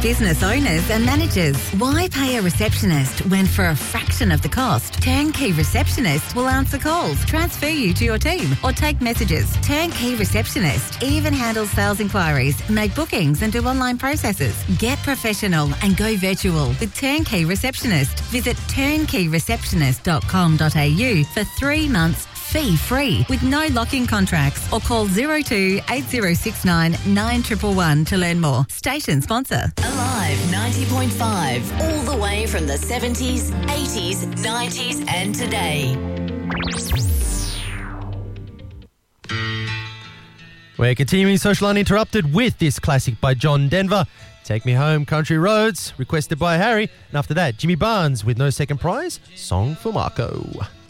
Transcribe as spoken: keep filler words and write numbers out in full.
business owners and managers. Why pay a receptionist when for a fraction of the cost, Turnkey Receptionist will answer calls, transfer you to your team or take messages. Turnkey Receptionist even handles sales inquiries, make bookings and do online processes. Get professional and go virtual with Turnkey Receptionist. Visit turnkey receptionist dot com dot a u for three months fee-free with no lock-in contracts, or call zero two eight zero six nine nine one one one to learn more. Station sponsor. Alive ninety point five, all the way from the seventies, eighties, nineties and today. We're continuing Social Uninterrupted with this classic by John Denver, Take Me Home, Country Roads, requested by Harry. And after that, Jimmy Barnes with No Second Prize, Song for Marco.